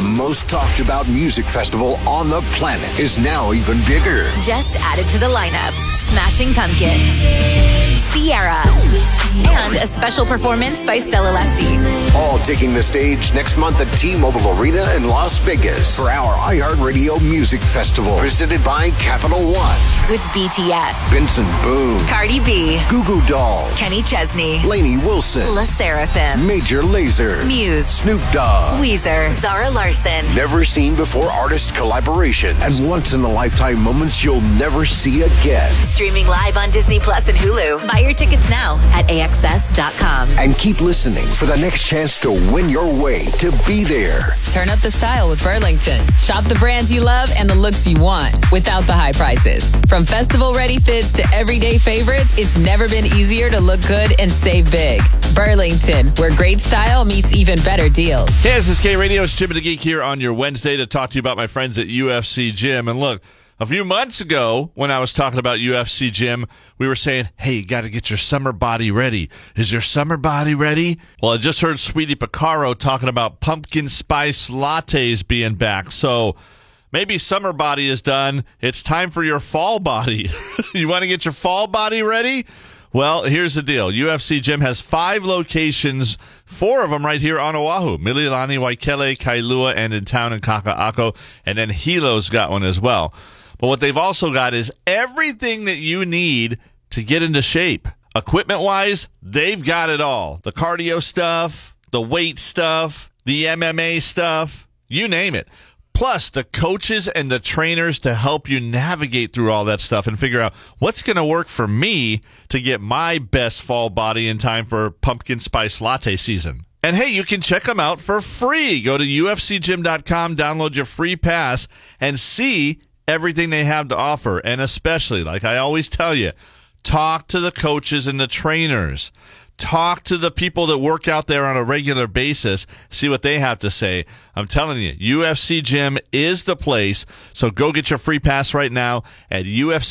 most talked about music festival on the planet is now even bigger. Just added to the lineup, Smashing Pumpkins, Sierra, and a special performance by Stella Lefty. All taking the stage next month at T-Mobile Arena in Las Vegas for our iHeartRadio Music Festival, presented by Capital One. With BTS, Benson Boone, Cardi B, Goo Goo Dolls, Kenny Chesney, Lainey Wilson, La Seraphim, Major Lazer, Muse, Snoop Dogg, Weezer, Zara Larson. Never seen before artist collaboration and once-in-a-lifetime moments you'll never see again. Streaming live on Disney Plus and Hulu. Buy your tickets now at AXS.com. And keep listening for the next chance to win your way to be there. Turn up the style with Burlington. Shop the brands you love and the looks you want without the high prices. From festival-ready fits to everyday favorites, it's never been easier to look good and save big. Burlington, where great style meets even better deals. KSSK Radio, it's Jim and the Geek here on your Wednesday to talk to you about my friends at UFC Gym. And look, a few months ago, when I was talking about UFC Gym, we were saying, hey, you got to get your summer body ready. Is your summer body ready? Well, I just heard Sweetie Picaro talking about pumpkin spice lattes being back. So maybe summer body is done. It's time for your fall body. You want to get your fall body ready? Well, here's the deal. UFC Gym has 5 locations, 4 of them right here on Oahu. Mililani, Waikele, Kailua, and in town in Kaka'ako. And then Hilo's got one as well. But what they've also got is everything that you need to get into shape. Equipment-wise, they've got it all. The cardio stuff, the weight stuff, the MMA stuff, you name it. Plus, the coaches and the trainers to help you navigate through all that stuff and figure out what's going to work for me to get my best fall body in time for pumpkin spice latte season. And hey, you can check them out for free. Go to ufcgym.com, download your free pass, and see everything they have to offer. And especially, like I always tell you, talk to the coaches and the trainers. Talk to the people that work out there on a regular basis. See what they have to say. I'm telling you, UFC Gym is the place. So go get your free pass right now at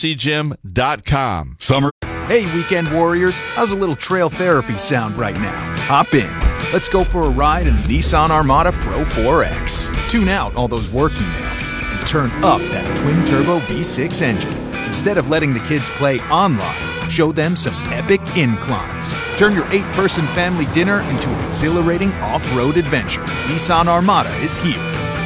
ufcgym.com. Summer. Hey, weekend warriors. How's a little trail therapy sound right now? Hop in. Let's go for a ride in the Nissan Armada Pro 4X. Tune out all those work emails and turn up that twin-turbo V6 engine. Instead of letting the kids play online, show them some epic inclines. Turn your 8-person family dinner into an exhilarating off-road adventure. Nissan Armada is here.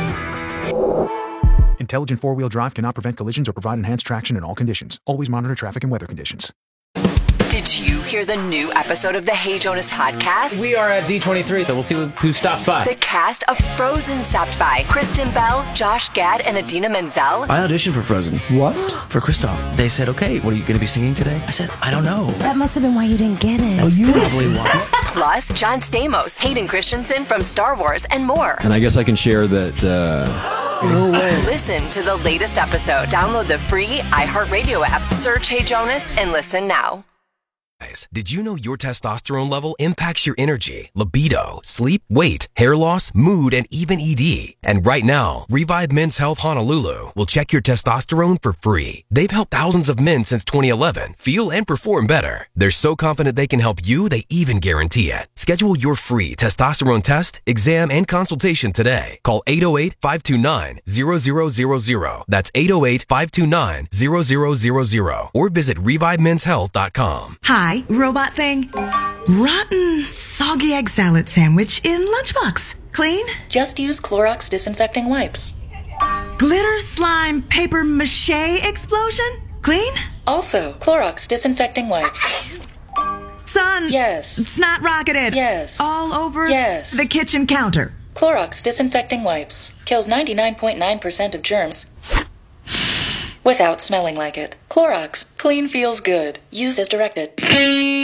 Intelligent four-wheel drive cannot prevent collisions or provide enhanced traction in all conditions. Always monitor traffic and weather conditions. Did you hear the new episode of the Hey Jonas podcast? We are at D23, so we'll see who stops by. The cast of Frozen stopped by. Kristen Bell, Josh Gad, and Idina Menzel. I auditioned for Frozen. What? For Kristoff. They said, okay, what are you going to be singing today? I said, I don't know. That must have been why you didn't get it. That's probably why. Plus, John Stamos, Hayden Christensen from Star Wars, and more. And I guess I can share that, No way. Listen to the latest episode. Download the free iHeartRadio app. Search Hey Jonas and listen now. Did you know your testosterone level impacts your energy, libido, sleep, weight, hair loss, mood, and even ED? And right now, Revive Men's Health Honolulu will check your testosterone for free. They've helped thousands of men since 2011 feel and perform better. They're so confident they can help you, they even guarantee it. Schedule your free testosterone test, exam, and consultation today. Call 808-529-0000. That's 808-529-0000. Or visit ReviveMen'sHealth.com. Hi, robot thing. Rotten, soggy egg salad sandwich in lunchbox. Clean? Just use Clorox disinfecting wipes. Glitter slime paper mache explosion? Clean? Also, Clorox disinfecting wipes. Son. Yes. Snot rocketed. Yes. All over yes. the kitchen counter. Clorox disinfecting wipes. Kills 99.9% of germs without smelling like it. Clorox. Clean feels good. Use as directed.